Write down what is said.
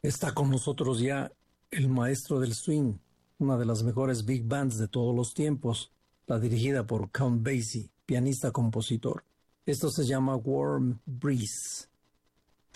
Está con nosotros ya el maestro del swing, una de las mejores big bands de todos los tiempos, la dirigida por Count Basie, pianista-compositor. Esto se llama Warm Breeze.